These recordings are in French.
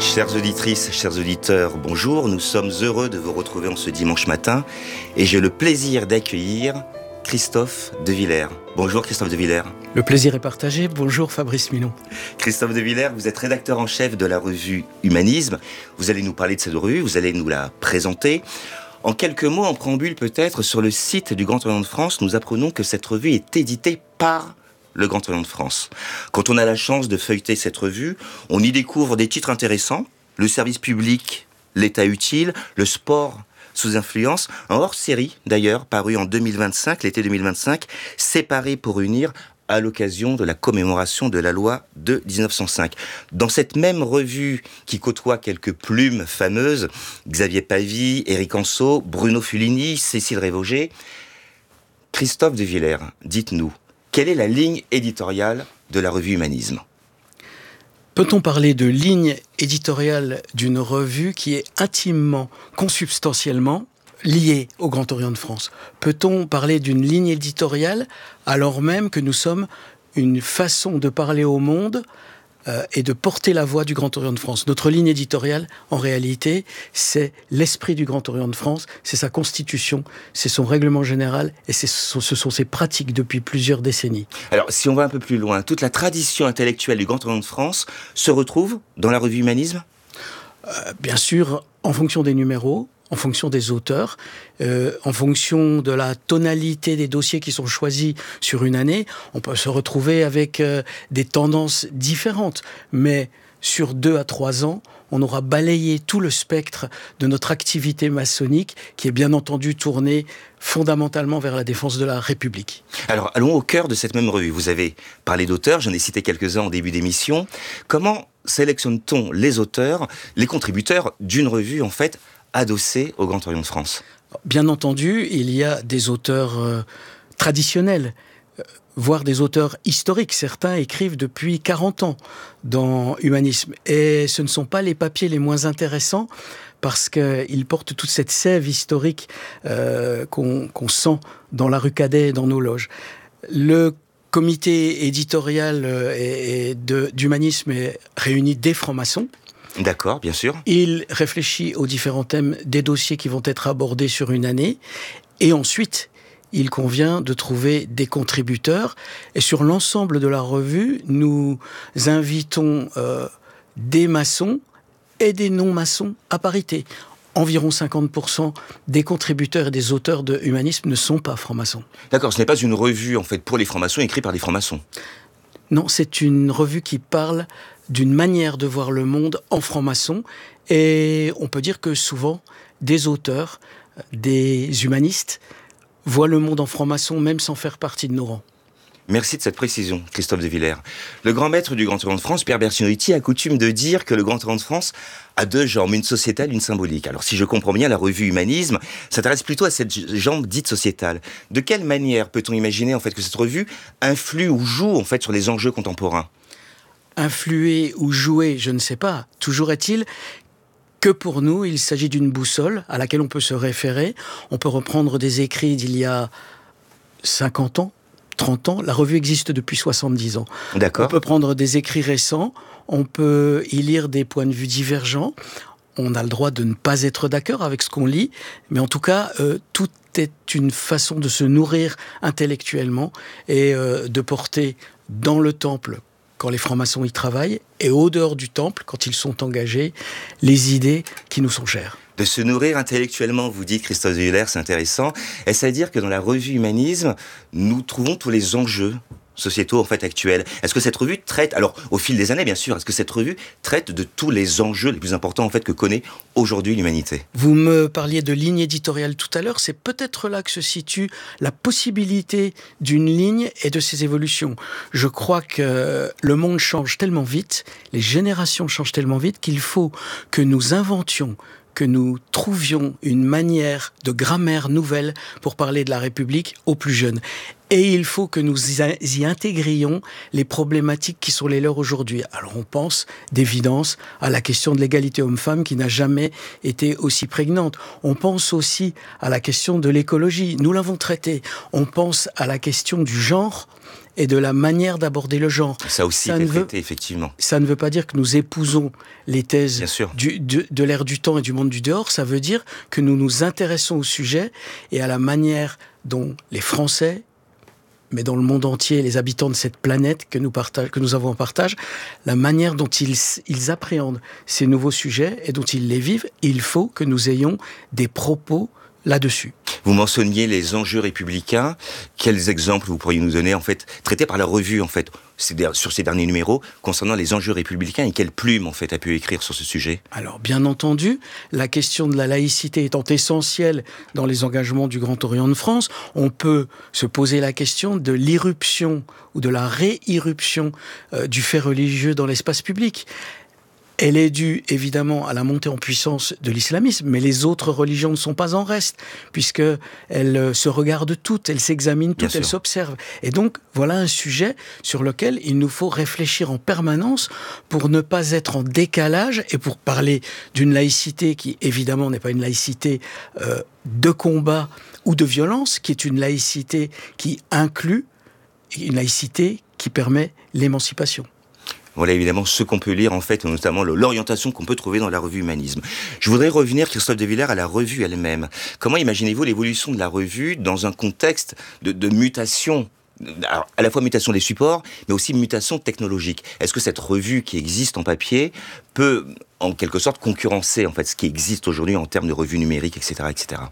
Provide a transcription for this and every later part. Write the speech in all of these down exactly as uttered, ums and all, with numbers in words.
Chères auditrices, chers auditeurs, bonjour. Nous sommes heureux de vous retrouver en ce dimanche matin et j'ai le plaisir d'accueillir Christophe de Villers. Bonjour Christophe de Villers. Le plaisir est partagé. Bonjour Fabrice Milon. Christophe de Villers, vous êtes rédacteur en chef de la revue Humanisme. Vous allez nous parler de cette revue, vous allez nous la présenter. En quelques mots, en préambule peut-être, sur le site du Grand Orient de France, nous apprenons que cette revue est éditée par le Grand Orient de France. Quand on a la chance de feuilleter cette revue, on y découvre des titres intéressants, le service public, l'État utile, le sport sous influence, un hors-série d'ailleurs, paru en deux mille vingt-cinq, l'été deux mille vingt-cinq, Séparés pour unir, à l'occasion de la commémoration de la loi de dix-neuf cent cinq. Dans cette même revue qui côtoie quelques plumes fameuses, Xavier Pavie, Éric Anseau, Bruno Fulini, Cécile Révauger, Christophe de Villers, dites-nous, quelle est la ligne éditoriale de la revue Humanisme ? Peut-on parler de ligne éditoriale d'une revue qui est intimement, consubstantiellement liée au Grand Orient de France ? Peut-on parler d'une ligne éditoriale alors même que nous sommes une façon de parler au monde euh, et de porter la voix du Grand Orient de France ? Notre ligne éditoriale, en réalité, c'est l'esprit du Grand Orient de France, c'est sa constitution, c'est son règlement général et c'est, ce sont ses pratiques depuis plusieurs décennies. Alors, si on va un peu plus loin, toute la tradition intellectuelle du Grand Orient de France se retrouve dans la revue Humanisme ? euh, Bien sûr, en fonction des numéros, en fonction des auteurs, euh, en fonction de la tonalité des dossiers qui sont choisis sur une année, on peut se retrouver avec euh, des tendances différentes. Mais sur deux à trois ans, on aura balayé tout le spectre de notre activité maçonnique qui est bien entendu tournée fondamentalement vers la défense de la République. Alors, allons au cœur de cette même revue. Vous avez parlé d'auteurs, j'en ai cité quelques-uns en début d'émission. Comment sélectionne-t-on les auteurs, les contributeurs d'une revue, en fait, adossé au Grand Orient de France? Bien entendu, il y a des auteurs euh, traditionnels, euh, voire des auteurs historiques. Certains écrivent depuis quarante ans dans Humanisme. Et ce ne sont pas les papiers les moins intéressants parce qu'ils portent toute cette sève historique euh, qu'on, qu'on sent dans la rue Cadet et dans nos loges. Le comité éditorial euh, et, et de, d'Humanisme est réuni des francs-maçons. D'accord, bien sûr. Il réfléchit aux différents thèmes des dossiers qui vont être abordés sur une année. Et ensuite, il convient de trouver des contributeurs. Et sur l'ensemble de la revue, nous invitons euh, des maçons et des non-maçons à parité. Environ cinquante pour cent des contributeurs et des auteurs de Humanisme ne sont pas francs-maçons. D'accord, ce n'est pas une revue en fait pour les francs-maçons, écrite par des francs-maçons. Non, c'est une revue qui parle d'une manière de voir le monde en franc-maçon. Et on peut dire que souvent, des auteurs, des humanistes, voient le monde en franc-maçon même sans faire partie de nos rangs. Merci de cette précision, Christophe de Villers. Le grand maître du Grand Orient de France, Pierre Bertinotti, a coutume de dire que le Grand Orient de France a deux jambes, une sociétale, une symbolique. Alors si je comprends bien, la revue Humanisme s'intéresse plutôt à cette jambe dite sociétale. De quelle manière peut-on imaginer en fait que cette revue influe ou joue en fait sur les enjeux contemporains ? Influer ou jouer, je ne sais pas. Toujours est-il que pour nous, il s'agit d'une boussole à laquelle on peut se référer. On peut reprendre des écrits d'il y a cinquante ans, trente ans. La revue existe depuis soixante-dix ans. D'accord. On peut prendre des écrits récents, on peut y lire des points de vue divergents. On a le droit de ne pas être d'accord avec ce qu'on lit, mais en tout cas, euh, tout est une façon de se nourrir intellectuellement et euh, de porter dans le temple, quand les francs-maçons y travaillent, et au dehors du temple, quand ils sont engagés, les idées qui nous sont chères. De se nourrir intellectuellement, vous dites, Christophe de Villers, c'est intéressant. Est-ce à dire que dans la revue Humanisme, nous trouvons tous les enjeux sociétaux en fait actuels? Est-ce que cette revue traite, alors au fil des années bien sûr, est-ce que cette revue traite de tous les enjeux les plus importants en fait que connaît aujourd'hui l'humanité? Vous me parliez de ligne éditoriale tout à l'heure, c'est peut-être là que se situe la possibilité d'une ligne et de ses évolutions. Je crois que le monde change tellement vite, les générations changent tellement vite qu'il faut que nous inventions, que nous trouvions une manière de grammaire nouvelle pour parler de la République aux plus jeunes. Et il faut que nous y intégrions les problématiques qui sont les leurs aujourd'hui. Alors on pense d'évidence à la question de l'égalité homme-femme qui n'a jamais été aussi prégnante. On pense aussi à la question de l'écologie. Nous l'avons traitée. On pense à la question du genre et de la manière d'aborder le genre. Ça aussi ça été ne veut, traité, effectivement. Ça ne veut pas dire que nous épousons les thèses du, de, de l'ère du temps et du monde du dehors. Ça veut dire que nous nous intéressons au sujet et à la manière dont les Français, mais dans le monde entier, les habitants de cette planète que nous, partage, que nous avons en partage, la manière dont ils, ils appréhendent ces nouveaux sujets et dont ils les vivent, il faut que nous ayons des propos là-dessus. Vous mentionniez les enjeux républicains. Quels exemples vous pourriez nous donner, en fait, traités par la revue, en fait, sur ces derniers numéros, concernant les enjeux républicains, et quelle plume, en fait, a pu écrire sur ce sujet? Alors, bien entendu, la question de la laïcité étant essentielle dans les engagements du Grand Orient de France, on peut se poser la question de l'irruption ou de la réirruption euh, du fait religieux dans l'espace public. Elle est due évidemment à la montée en puissance de l'islamisme, mais les autres religions ne sont pas en reste, puisqu'elles se regardent toutes, elles s'examinent toutes, elles s'observent. Et donc, voilà un sujet sur lequel il nous faut réfléchir en permanence pour ne pas être en décalage et pour parler d'une laïcité qui, évidemment, n'est pas une laïcité euh, de combat ou de violence, qui est une laïcité qui inclut, une laïcité qui permet l'émancipation. Voilà évidemment ce qu'on peut lire en fait, notamment l'orientation qu'on peut trouver dans la revue Humanisme. Je voudrais revenir, Christophe de Villers, à la revue elle-même. Comment imaginez-vous l'évolution de la revue dans un contexte de, de mutation, alors, à la fois mutation des supports, mais aussi mutation technologique? Est-ce que cette revue qui existe en papier peut, en quelque sorte, concurrencer en fait ce qui existe aujourd'hui en termes de revues numériques, et cetera, et cetera.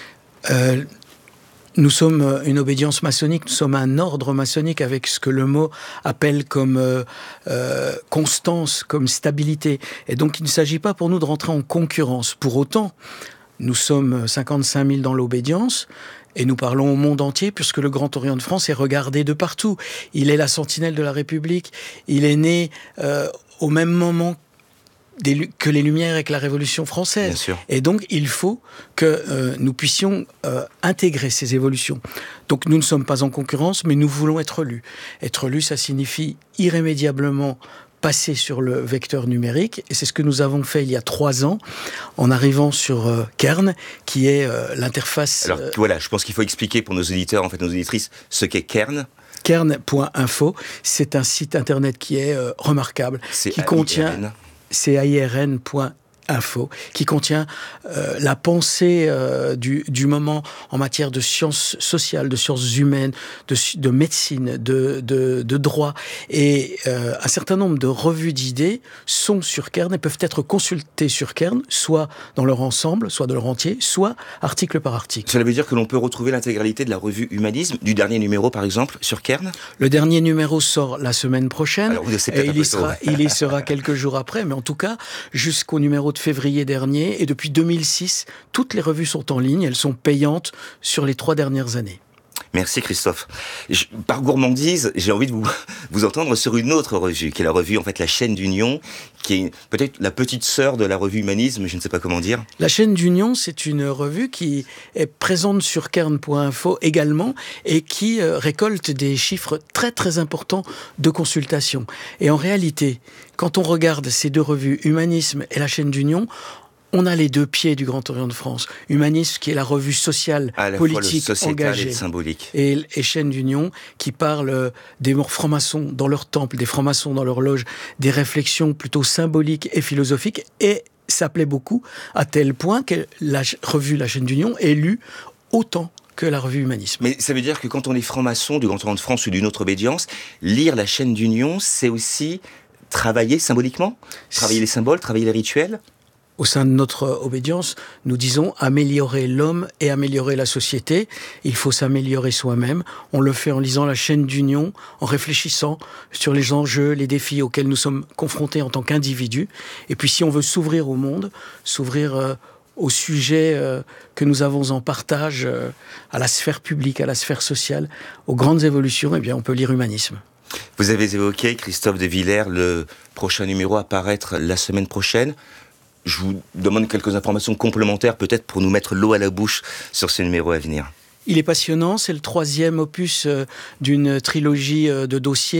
Euh... Nous sommes une obédience maçonnique, nous sommes un ordre maçonnique avec ce que le mot appelle comme euh, euh, constance, comme stabilité. Et donc il ne s'agit pas pour nous de rentrer en concurrence. Pour autant, nous sommes cinquante-cinq mille dans l'obédience et nous parlons au monde entier puisque le Grand Orient de France est regardé de partout. Il est la sentinelle de la République, il est né euh, au même moment Des, que les Lumières et que la Révolution française. Et donc, il faut que euh, nous puissions euh, intégrer ces évolutions. Donc, nous ne sommes pas en concurrence, mais nous voulons être lus. Être lus, ça signifie irrémédiablement passer sur le vecteur numérique. Et c'est ce que nous avons fait il y a trois ans, en arrivant sur euh, Kern, qui est euh, l'interface... Alors, voilà, je pense qu'il faut expliquer pour nos auditeurs, en fait, nos auditrices, ce qu'est Kern. Kern point info, c'est un site internet qui est euh, remarquable, qui contient... C A I R N point info, qui contient euh, la pensée euh, du, du moment en matière de sciences sociales, de sciences humaines, de, de médecine, de, de, de droit. Et euh, un certain nombre de revues d'idées sont sur Kern et peuvent être consultées sur Kern, soit dans leur ensemble, soit dans leur entier, soit article par article. Cela veut dire que l'on peut retrouver l'intégralité de la revue Humanisme, du dernier numéro par exemple, sur Kern? Le dernier numéro sort la semaine prochaine. Alors, vous et il, y sera, il y sera quelques jours après, mais en tout cas, jusqu'au numéro de février dernier, et depuis deux mille six, toutes les revues sont en ligne, elles sont payantes sur les trois dernières années. Merci Christophe. Je, par gourmandise, j'ai envie de vous, vous entendre sur une autre revue, qui est la revue, en fait, La Chaîne d'Union, qui est peut-être la petite sœur de la revue Humanisme, je ne sais pas comment dire. La Chaîne d'Union, c'est une revue qui est présente sur Kern point info également, et qui euh, récolte des chiffres très très importants de consultation. Et en réalité, quand on regarde ces deux revues, Humanisme et La Chaîne d'Union, on a les deux pieds du Grand Orient de France. Humanisme, qui est la revue sociale, à la politique, fois le engagée, et symbolique. Et, et Chaîne d'Union, qui parle des francs-maçons dans leur temple, des francs-maçons dans leur loge, des réflexions plutôt symboliques et philosophiques, et ça plaît beaucoup, à tel point que la revue La Chaîne d'Union est lue autant que la revue Humanisme. Mais ça veut dire que quand on est franc-maçon du Grand Orient de France ou d'une autre obédience, lire La Chaîne d'Union, c'est aussi travailler symboliquement, travailler les symboles, travailler les rituels. Au sein de notre obédience, nous disons améliorer l'homme et améliorer la société. Il faut s'améliorer soi-même. On le fait en lisant La Chaîne d'Union, en réfléchissant sur les enjeux, les défis auxquels nous sommes confrontés en tant qu'individus. Et puis si on veut s'ouvrir au monde, s'ouvrir euh, aux sujets euh, que nous avons en partage, euh, à la sphère publique, à la sphère sociale, aux grandes évolutions, eh bien on peut lire Humanisme. Vous avez évoqué, Christophe de Villers, le prochain numéro à paraître la semaine prochaine. Je vous demande quelques informations complémentaires, peut-être pour nous mettre l'eau à la bouche sur ce numéro à venir. Il est passionnant, c'est le troisième opus euh, d'une trilogie euh, de dossiers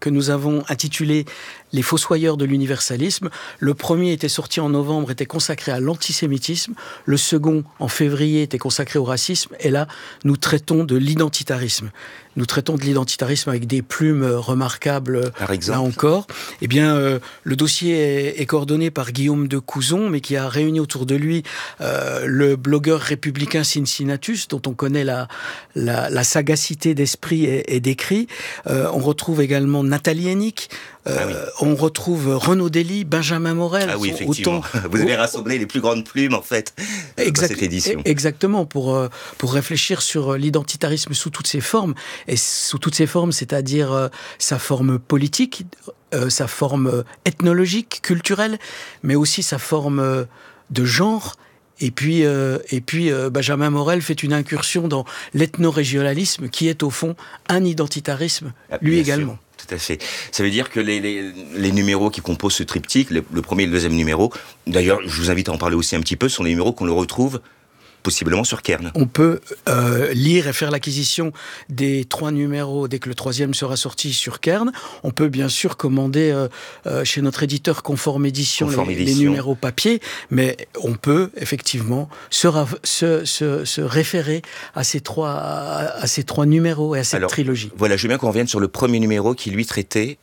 que nous avons intitulé Les Fossoyeurs de l'universalisme. Le premier était sorti en novembre, était consacré à l'antisémitisme. Le second, en février, était consacré au racisme. Et là, nous traitons de l'identitarisme. Nous traitons de l'identitarisme avec des plumes remarquables, par exemple. Là encore. Eh bien, euh, le dossier est, est coordonné par Guillaume de Couzon, mais qui a réuni autour de lui euh, le blogueur républicain Cincinnatus, dont on connaît la, la, la sagacité d'esprit et, et d'écrit. Euh, on retrouve également Nathalie Hennig. Euh, ah oui. On retrouve Renaud Dely, Benjamin Morel. Ah oui, effectivement. Autant... Vous avez rassemblé les plus grandes plumes, en fait, exact... dans cette édition. Exactement, pour, pour réfléchir sur l'identitarisme sous toutes ses formes. Et sous toutes ses formes, c'est-à-dire euh, sa forme politique, euh, sa forme ethnologique, culturelle, mais aussi sa forme euh, de genre. Et puis, euh, et puis euh, Benjamin Morel fait une incursion dans l'ethno-régionalisme, qui est au fond un identitarisme, ah, lui également. Sûr. Tout à fait. Ça veut dire que les, les, les numéros qui composent ce triptyque, le, le premier et le deuxième numéro, d'ailleurs, je vous invite à en parler aussi un petit peu, sont des numéros qu'on le retrouve possiblement sur Cairn. On peut euh, lire et faire l'acquisition des trois numéros dès que le troisième sera sorti sur Cairn. On peut bien sûr commander euh, euh, chez notre éditeur Conforme Édition, Conforme les, édition. les numéros papier, mais on peut effectivement se, se, se, se référer à ces, trois, à, à ces trois numéros et à cette Alors, trilogie. Voilà, je veux bien qu'on revienne sur le premier numéro qui lui traitait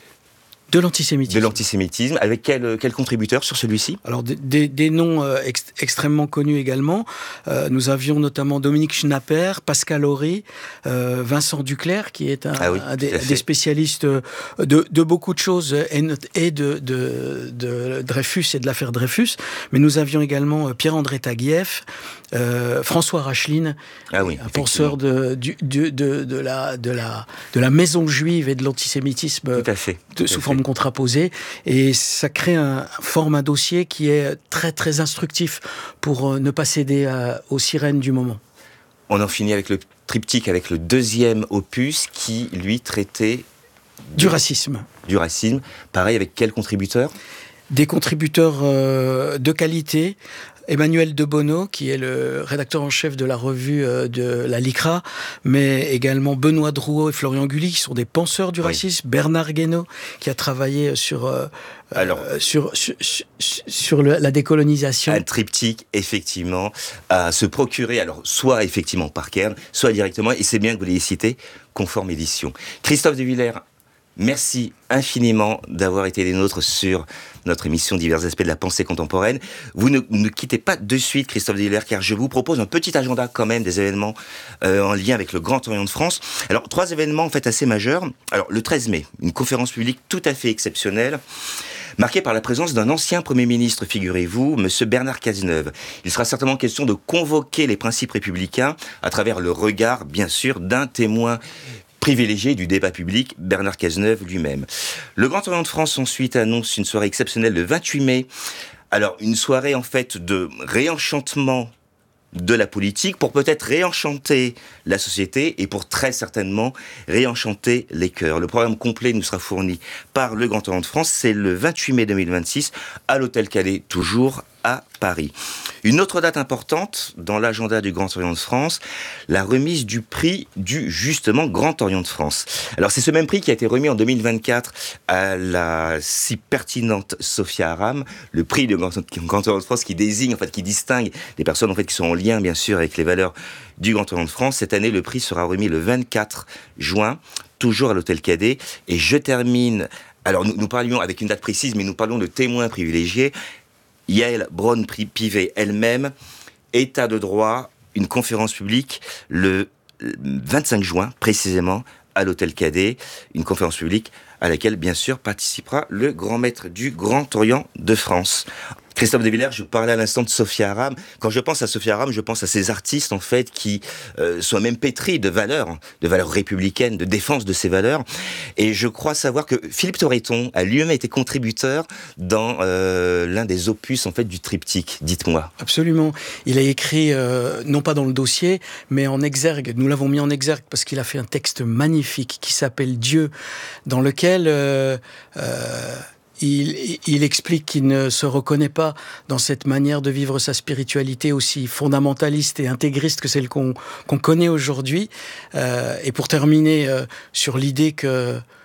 de l'antisémitisme. De l'antisémitisme. Avec quel, quel contributeur sur celui-ci ? Alors, des, des, des noms euh, ex, extrêmement connus également. Euh, nous avions notamment Dominique Schnapper, Pascal Horry, euh, Vincent Duclerc, qui est un, ah oui, un des, des spécialistes de, de beaucoup de choses, et, et de, de, de Dreyfus et de l'affaire Dreyfus. Mais nous avions également Pierre-André Taguieff, euh, François Racheline, ah oui, un penseur de, du, de, de, de, la, de, la, de la maison juive et de l'antisémitisme tout à fait, tout de, sous à forme fait. contraposée. Et ça crée un, forme un dossier qui est très très instructif pour ne pas céder à, aux sirènes du moment. On en finit avec le triptyque, avec le deuxième opus qui, lui, traitait... Du racisme. Du racisme. Pareil, avec quel contributeur ? Des contributeurs euh, de qualité. Emmanuel de Bono, qui est le rédacteur en chef de la revue euh, de la LICRA, mais également Benoît Drouot et Florian Gully, qui sont des penseurs du oui. racisme. Bernard Guénaud, qui a travaillé sur, euh, Alors, euh, sur, sur, sur, sur le, la décolonisation. Un triptyque, effectivement, à se procurer, alors soit effectivement par Cairn, soit directement, et c'est bien que vous l'ayez cité, Conforme Édition. Christophe de Villers, merci infiniment d'avoir été les nôtres sur notre émission Divers aspects de la pensée contemporaine. Vous ne, ne quittez pas de suite, Christophe de Villers, car je vous propose un petit agenda quand même des événements euh, en lien avec le Grand Orient de France. Alors, trois événements en fait assez majeurs. Alors, le treize mai, une conférence publique tout à fait exceptionnelle, marquée par la présence d'un ancien Premier ministre, figurez-vous, M. Bernard Cazeneuve. Il sera certainement question de convoquer les principes républicains à travers le regard, bien sûr, d'un témoin privilégié du débat public, Bernard Cazeneuve lui-même. Le Grand Orient de France ensuite annonce une soirée exceptionnelle le vingt-huit mai. Alors, une soirée en fait de réenchantement de la politique pour peut-être réenchanter la société et pour très certainement réenchanter les cœurs. Le programme complet nous sera fourni par le Grand Orient de France. C'est le vingt-huit mai deux mille vingt-six à l'Hôtel Calais, toujours à Paris. Une autre date importante dans l'agenda du Grand Orient de France, la remise du prix du, justement, Grand Orient de France. Alors, c'est ce même prix qui a été remis en deux mille vingt-quatre à la si pertinente Sophia Aram, le prix du Grand, Grand Orient de France qui désigne, en fait, qui distingue des personnes, en fait, qui sont en lien, bien sûr, avec les valeurs du Grand Orient de France. Cette année, le prix sera remis le vingt-quatre juin, toujours à l'Hôtel Cadet. Et je termine, alors, nous, nous parlions avec une date précise, mais nous parlons de témoins privilégiés. Yael Braun-Pivet elle-même, État de droit, une conférence publique le vingt-cinq juin, précisément, à l'Hôtel Cadet, une conférence publique à laquelle, bien sûr, participera le grand maître du Grand Orient de France. Christophe de Villers, je parlais à l'instant de Sophia Aram. Quand je pense à Sophia Aram, je pense à ces artistes, en fait, qui euh, sont même pétris de valeurs, de valeurs républicaines, de défense de ces valeurs. Et je crois savoir que Philippe Torreton a lui-même été contributeur dans euh, l'un des opus, en fait, du triptyque. Dites-moi. Absolument. Il a écrit, euh, non pas dans le dossier, mais en exergue. Nous l'avons mis en exergue parce qu'il a fait un texte magnifique qui s'appelle Dieu, dans lequel... Euh, euh, Il, il explique qu'il ne se reconnaît pas dans cette manière de vivre sa spiritualité aussi fondamentaliste et intégriste que celle qu'on, qu'on connaît aujourd'hui. Euh, et pour terminer euh, sur l'idée que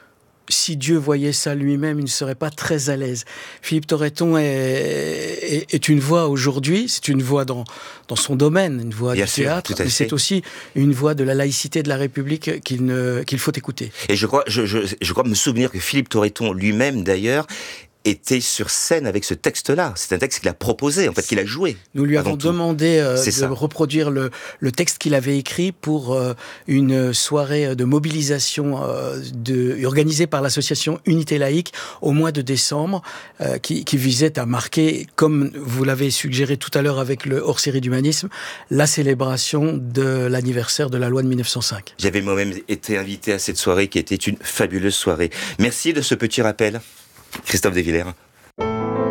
si Dieu voyait ça lui-même, il ne serait pas très à l'aise. Philippe Torreton est, est, est une voix aujourd'hui, c'est une voix dans, dans son domaine, une voix Bien du sûr, théâtre, mais c'est aussi une voix de la laïcité de la République qu'il, ne, qu'il faut écouter. Et je crois, je, je, je crois me souvenir que Philippe Torreton lui-même, d'ailleurs, était sur scène avec ce texte-là. C'est un texte qu'il a proposé, en fait, qu'il a joué. Nous lui avons tout. demandé euh, de ça. reproduire le, le texte qu'il avait écrit pour euh, une soirée de mobilisation euh, de, organisée par l'association Unité Laïque au mois de décembre, euh, qui, qui visait à marquer, comme vous l'avez suggéré tout à l'heure avec le hors-série d'humanisme, la célébration de l'anniversaire de la loi de mille neuf cent cinq. J'avais moi-même été invité à cette soirée qui était une fabuleuse soirée. Merci de ce petit rappel, Christophe Desvillers.